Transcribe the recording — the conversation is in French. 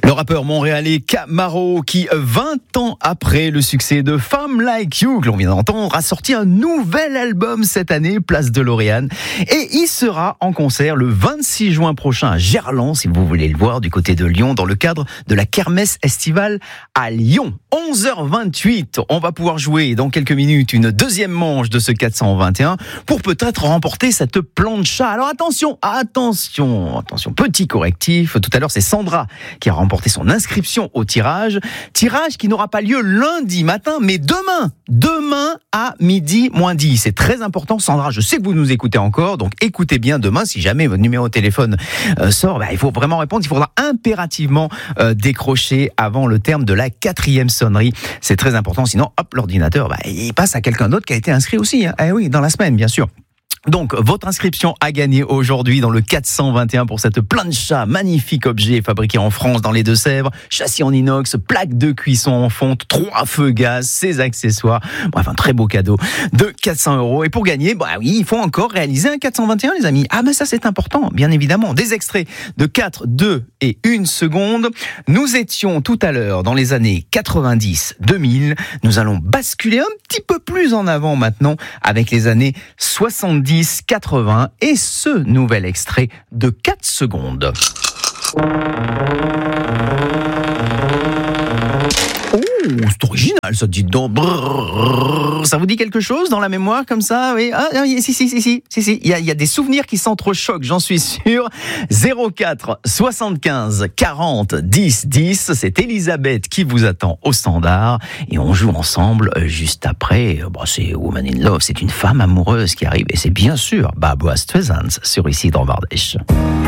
Le rappeur montréalais Camaro qui, 20 ans après le succès de Femme Like You, que l'on vient d'entendre, a sorti un nouvel album cette année, Place de Lauriane. Et il sera en concert le 26 juin prochain à Gerland, si vous voulez le voir, du côté de Lyon, dans le cadre de la kermesse estivale à Lyon. 11h28, on va pouvoir jouer dans quelques minutes une deuxième manche de ce 421 pour peut-être remporter cette plancha. Alors attention, petit correctif. Tout à l'heure, c'est Sandra qui a remporté son inscription au tirage qui n'aura pas lieu lundi matin, mais demain à 12:10. C'est très important, Sandra, je sais que vous nous écoutez encore, donc écoutez bien demain, si jamais votre numéro de téléphone sort, il faut vraiment répondre, il faudra impérativement décrocher avant le terme de la 4e sonnerie. C'est très important, sinon l'ordinateur il passe à quelqu'un d'autre qui a été inscrit aussi, oui, dans la semaine, bien sûr. Donc, votre inscription à gagner aujourd'hui dans le 421 pour cette plancha, magnifique objet fabriqué en France dans les Deux-Sèvres, châssis en inox, plaque de cuisson en fonte, 3 feux gaz, ses accessoires. Bref, un très beau cadeau de 400 €. Et pour gagner, il faut encore réaliser un 421, les amis. Ça, c'est important, bien évidemment. Des extraits de 4, 2 et 1 seconde. Nous étions tout à l'heure dans les années 90-2000. Nous allons basculer un petit peu plus en avant maintenant avec les années 70-80 et ce nouvel extrait de 4 secondes. C'est original, ça, dit donc. Ça vous dit quelque chose dans la mémoire comme ça? Oui. Si. Il y a des souvenirs qui s'entrechoquent, j'en suis sûr. 04 75 40 10 10. C'est Elisabeth qui vous attend au standard et on joue ensemble juste après. C'est Woman in Love. C'est une femme amoureuse qui arrive et c'est bien sûr Barbra Streisand sur Ici dans Bardèche.